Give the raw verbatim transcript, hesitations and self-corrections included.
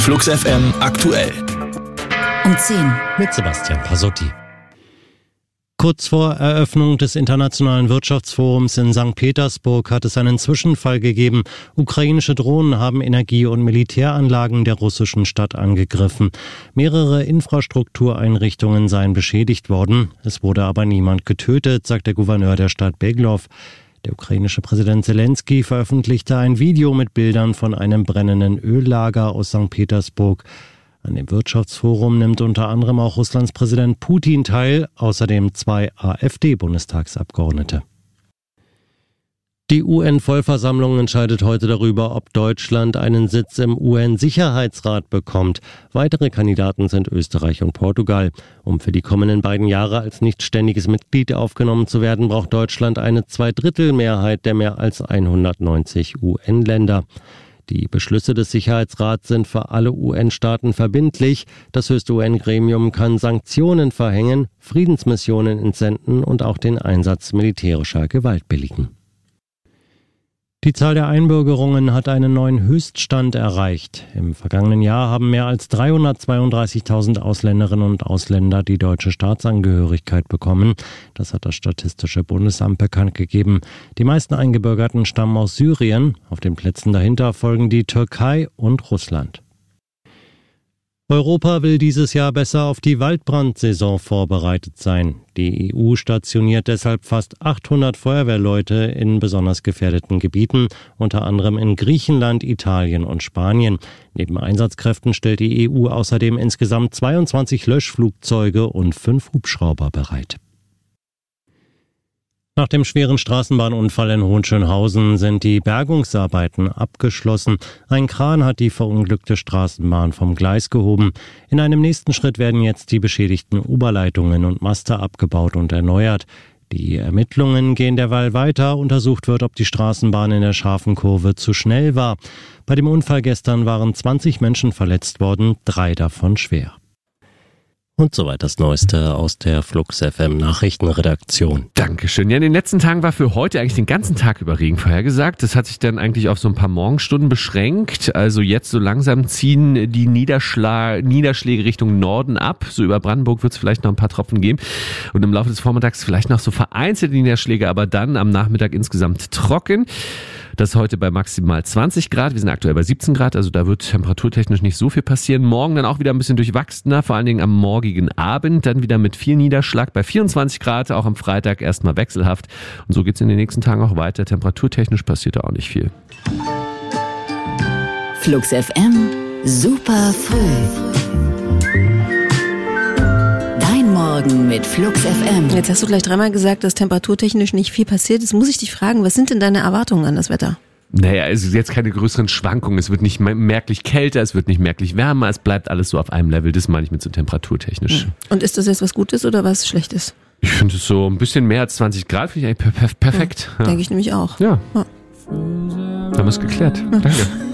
Flux F M aktuell. Um zehn. Mit Sebastian Pasotti. Kurz vor Eröffnung des Internationalen Wirtschaftsforums in Sankt Petersburg hat es einen Zwischenfall gegeben. Ukrainische Drohnen haben Energie- und Militäranlagen der russischen Stadt angegriffen. Mehrere Infrastruktureinrichtungen seien beschädigt worden. Es wurde aber niemand getötet, sagt der Gouverneur der Stadt Beglov. Der ukrainische Präsident Selenskyj veröffentlichte ein Video mit Bildern von einem brennenden Öllager aus Sankt Petersburg. An dem Wirtschaftsforum nimmt unter anderem auch Russlands Präsident Putin teil, außerdem zwei AfD-Bundestagsabgeordnete. Die U N-Vollversammlung entscheidet heute darüber, ob Deutschland einen Sitz im U N-Sicherheitsrat bekommt. Weitere Kandidaten sind Österreich und Portugal. Um für die kommenden beiden Jahre als nicht ständiges Mitglied aufgenommen zu werden, braucht Deutschland eine Zweidrittelmehrheit der mehr als hundertneunzig U N-Länder. Die Beschlüsse des Sicherheitsrats sind für alle U N-Staaten verbindlich. Das höchste U N-Gremium kann Sanktionen verhängen, Friedensmissionen entsenden und auch den Einsatz militärischer Gewalt billigen. Die Zahl der Einbürgerungen hat einen neuen Höchststand erreicht. Im vergangenen Jahr haben mehr als dreihundertzweiunddreißigtausend Ausländerinnen und Ausländer die deutsche Staatsangehörigkeit bekommen. Das hat das Statistische Bundesamt bekannt gegeben. Die meisten Eingebürgerten stammen aus Syrien. Auf den Plätzen dahinter folgen die Türkei und Russland. Europa will dieses Jahr besser auf die Waldbrandsaison vorbereitet sein. Die E U stationiert deshalb fast achthundert Feuerwehrleute in besonders gefährdeten Gebieten, unter anderem in Griechenland, Italien und Spanien. Neben Einsatzkräften stellt die E U außerdem insgesamt zweiundzwanzig Löschflugzeuge und fünf Hubschrauber bereit. Nach dem schweren Straßenbahnunfall in Hohenschönhausen sind die Bergungsarbeiten abgeschlossen. Ein Kran hat die verunglückte Straßenbahn vom Gleis gehoben. In einem nächsten Schritt werden jetzt die beschädigten Oberleitungen und Maste abgebaut und erneuert. Die Ermittlungen gehen derweil weiter. Untersucht wird, ob die Straßenbahn in der scharfen Kurve zu schnell war. Bei dem Unfall gestern waren zwanzig Menschen verletzt worden, drei davon schwer. Und soweit das Neueste aus der Flux F M Nachrichtenredaktion. Dankeschön. Ja, in den letzten Tagen war für heute eigentlich den ganzen Tag über Regen vorhergesagt. Das hat sich dann eigentlich auf so ein paar Morgenstunden beschränkt. Also jetzt so langsam ziehen die Niederschla- Niederschläge Richtung Norden ab. So über Brandenburg wird es vielleicht noch ein paar Tropfen geben. Und im Laufe des Vormittags vielleicht noch so vereinzelte Niederschläge, aber dann am Nachmittag insgesamt trocken. Das heute bei maximal zwanzig Grad. Wir sind aktuell bei siebzehn Grad, also da wird temperaturtechnisch nicht so viel passieren. Morgen dann auch wieder ein bisschen durchwachsener, vor allen Dingen am morgigen Abend. Dann wieder mit viel Niederschlag bei vierundzwanzig Grad, auch am Freitag erstmal wechselhaft. Und so geht's in den nächsten Tagen auch weiter. Temperaturtechnisch passiert da auch nicht viel. Flux F M, super früh. Morgen mit Flux F M. Jetzt hast du gleich dreimal gesagt, dass temperaturtechnisch nicht viel passiert ist. Muss ich dich fragen, was sind denn deine Erwartungen an das Wetter? Naja, es ist jetzt keine größeren Schwankungen. Es wird nicht merklich kälter, es wird nicht merklich wärmer. Es bleibt alles so auf einem Level. Das meine ich mit so temperaturtechnisch. Und ist das jetzt was Gutes oder was Schlechtes? Ich finde es so ein bisschen mehr als zwanzig Grad, finde ich eigentlich per- per- perfekt. Ja, ja. Denke ich nämlich auch. Ja. ja. Haben wir es geklärt. Ja. Danke.